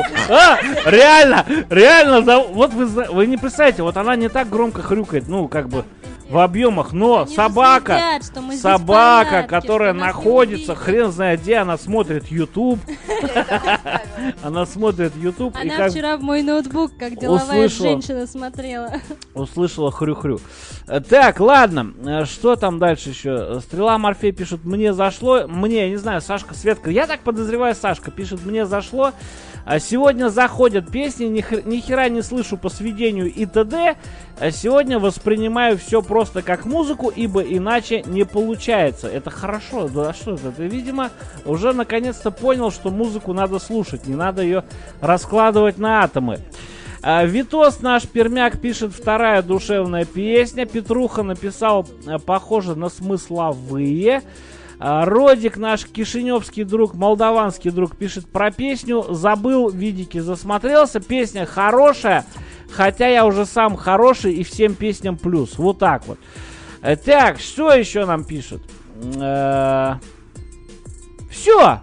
Реально, вот вы не представляете, вот она не так громко хрюкает, ну, как бы, в объемах, но Они собака, следят, что мы здесь в собака, порядке, которая что нас не находится, убили. хрен знает где, она смотрит YouTube. Она смотрит YouTube и Она как вчера в мой ноутбук, как деловая услышала. женщина, смотрела. услышала хрю-хрю. Так, ладно, что там дальше еще? Стрела Морфей пишет, мне зашло, мне, я не знаю, Сашка, Светка, я так подозреваю, Сашка пишет, мне зашло. Сегодня заходят песни, ни хера не слышу по сведению и т.д. Сегодня воспринимаю все просто как музыку, ибо иначе не получается. Это хорошо, да что это? Ты, видимо, уже наконец-то понял, что музыку надо слушать, не надо ее раскладывать на атомы. Витос наш пермяк пишет, вторая душевная песня. Петруха написал, похоже на смысловые. Родик, наш кишиневский друг, молдаванский друг, пишет про песню. Забыл, видики, засмотрелся. Песня хорошая, хотя я уже сам хороший и всем песням плюс. Вот так вот. Так, что еще нам пишет? Все.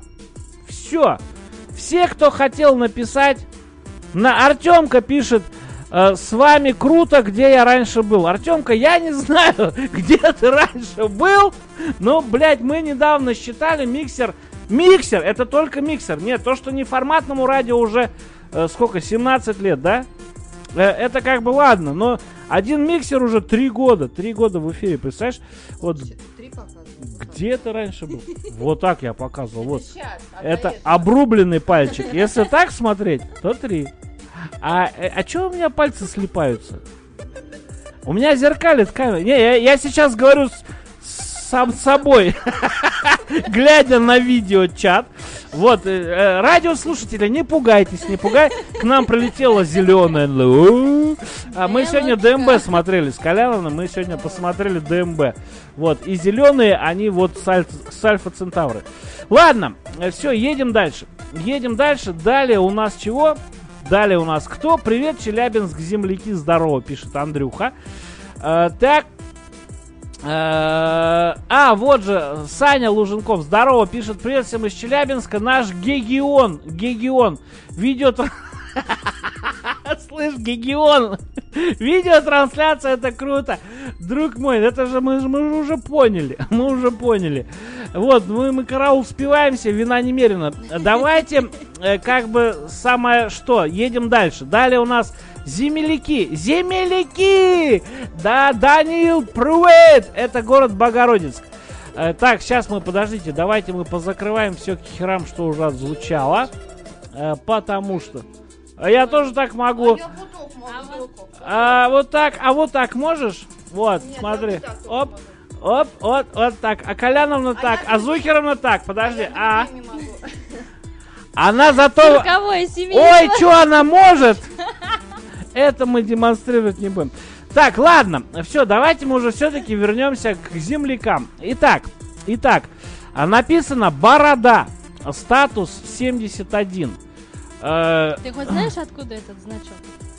Все, кто хотел написать. Артемка пишет, с вами круто, где я раньше был. Артемка, я не знаю, где ты раньше был, но, блядь, мы недавно считали миксер, это только миксер. Нет, то, что не форматному радио уже, 17 лет, да? Это как бы ладно, но один миксер уже 3 года в эфире, представляешь? Вот. 3 показывают. Где ты раньше был? Вот так я показывал. Вот. Это обрубленный пальчик. Если так смотреть, то 3. А чё у меня пальцы слипаются? У меня зеркалит камера. Не, я сейчас говорю сам с собой, глядя на видеочат. Вот, радиослушатели, не пугайтесь, К нам прилетела зеленая. Мы сегодня ДМБ смотрели с Коляновым, мы сегодня посмотрели ДМБ. Вот, и зеленые, они вот с Альфа Центавры. Ладно, все, едем дальше. Далее у нас чего? Далее у нас кто? Привет, Челябинск, земляки, здорово, пишет Андрюха. Так. Вот же, Саня Луженков, здорово, пишет, привет всем из Челябинска, наш Гегион, видео... Слышь, Гегион, видеотрансляция, это круто. Друг мой, это же мы уже поняли. Вот, мы караул успеваемся, вина немерено. Давайте, как бы, самое что, едем дальше. Далее у нас Земляки! Да, Даниил, привет! Это город Богородицк. Так, сейчас подождите, давайте мы позакрываем все к херам, что уже отзвучало. Потому что... Я тоже так могу. Вот так можешь? Вот, нет, смотри. Вот так. А Коляновна так, а Зухеровна так. Подожди. Она зато... Ой, что она может? Это мы демонстрировать не будем. Так, ладно. Все, давайте мы уже все-таки вернемся к землякам. Итак. Написано Борода. Статус 71. Ты хоть знаешь, откуда этот значок?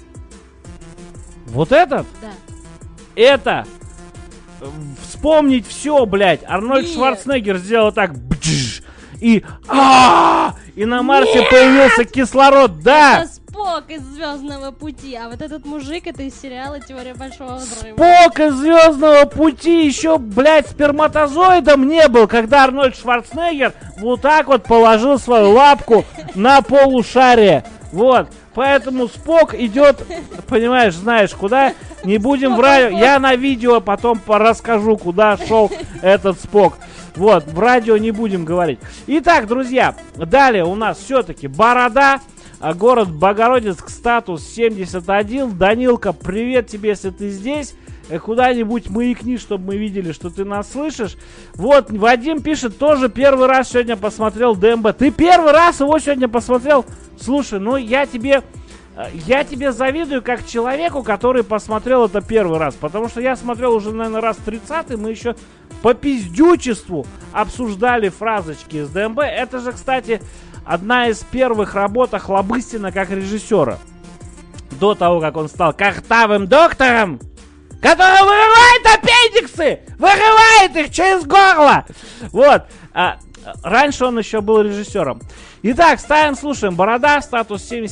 Вот этот? Да. Это вспомнить все, блядь. Арнольд Шварценеггер сделал так. И на Марсе появился кислород, да. Это Спок из Звездного пути, а вот этот мужик, это из сериала Теория Большого Взрыва. Спок из Звездного пути еще, блядь, сперматозоидом не был, когда Арнольд Шварценеггер вот так вот положил свою лапку на полушарие. Вот. Поэтому Спок идет, понимаешь, знаешь куда. Не будем в радио. Я на видео потом расскажу, куда шел этот Спок. Вот, в радио не будем говорить. Итак, друзья, далее у нас все-таки Борода, город Богородицк, статус 71. Данилка, привет тебе, если ты здесь. Куда-нибудь маякни, чтобы мы видели, что ты нас слышишь. Вот, Вадим пишет, тоже первый раз сегодня посмотрел ДМБ. Ты первый раз его сегодня посмотрел? Слушай, ну я тебе завидую как человеку, который посмотрел это первый раз. Потому что я смотрел уже, наверное, раз 30-й. Мы еще по пиздючеству обсуждали фразочки из ДМБ. Это же, кстати, одна из первых работ Охлобыстина как режиссера. До того, как он стал картавым доктором, который вырывает аппендиксы! Вырывает их через горло! Вот. Раньше он еще был режиссером. Итак, ставим, слушаем. Борода, статус 70.